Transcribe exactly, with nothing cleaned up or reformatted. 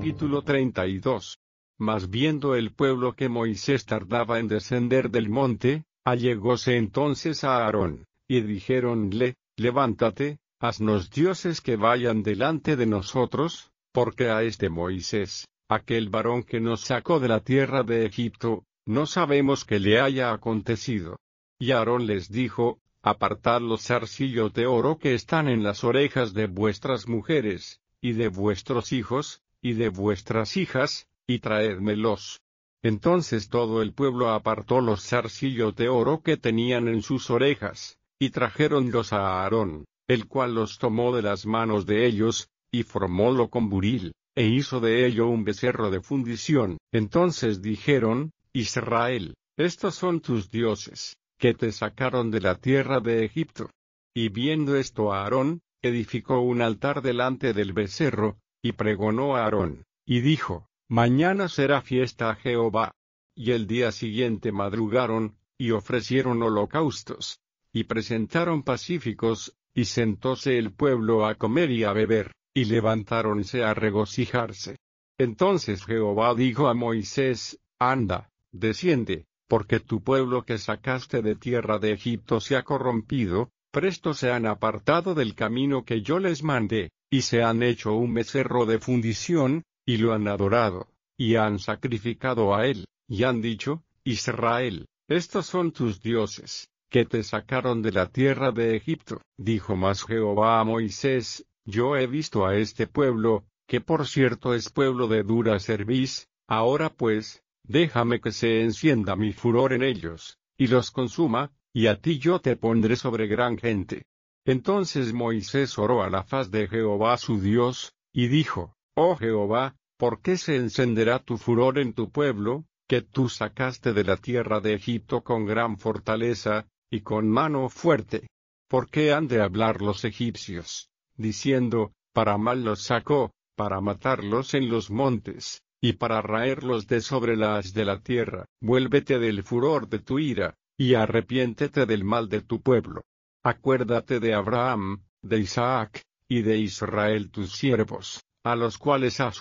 Capítulo treinta y dos. Mas viendo el pueblo que Moisés tardaba en descender del monte, allegóse entonces a Aarón, y dijéronle, levántate, haznos dioses que vayan delante de nosotros, porque a este Moisés, aquel varón que nos sacó de la tierra de Egipto, no sabemos qué le haya acontecido. Y Aarón les dijo, apartad los zarcillos de oro que están en las orejas de vuestras mujeres, y de vuestros hijos, y de vuestras hijas, y traédmelos. Entonces todo el pueblo apartó los zarcillos de oro que tenían en sus orejas, y trajéronlos a Aarón, el cual los tomó de las manos de ellos, y formólo con buril, e hizo de ello un becerro de fundición. Entonces dijeron, Israel, estos son tus dioses, que te sacaron de la tierra de Egipto. Y viendo esto Aarón, edificó un altar delante del becerro, y pregonó a Aarón, y dijo, mañana será fiesta a Jehová. Y el día siguiente madrugaron, y ofrecieron holocaustos, y presentaron pacíficos, y sentóse el pueblo a comer y a beber, y levantáronse a regocijarse. Entonces Jehová dijo a Moisés, anda, desciende, porque tu pueblo que sacaste de tierra de Egipto se ha corrompido, presto se han apartado del camino que yo les mandé, y se han hecho un becerro de fundición, y lo han adorado, y han sacrificado a él, y han dicho, Israel, estos son tus dioses, que te sacaron de la tierra de Egipto. Dijo más Jehová a Moisés, yo he visto a este pueblo, que por cierto es pueblo de dura cerviz, ahora pues, déjame que se encienda mi furor en ellos, y los consuma, y a ti yo te pondré sobre gran gente. Entonces Moisés oró a la faz de Jehová su Dios, y dijo, oh Jehová, ¿por qué se encenderá tu furor en tu pueblo, que tú sacaste de la tierra de Egipto con gran fortaleza, y con mano fuerte? ¿Por qué han de hablar los egipcios, diciendo, para mal los sacó, para matarlos en los montes, y para raerlos de sobre la haz de la tierra? Vuélvete del furor de tu ira, y arrepiéntete del mal de tu pueblo. Acuérdate de Abraham, de Isaac, y de Israel tus siervos, a los cuales has